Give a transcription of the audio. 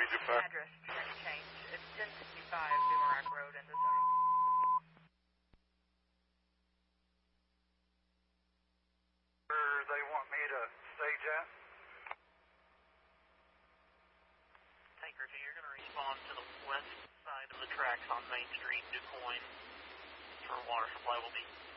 255. Address change. It's 1065 Boomerang Road in DeSoto. Where they want me to stage at? Tanker 2, you're going to respond to the west side of the tracks on Main Street, DuQuoin, for water supply will be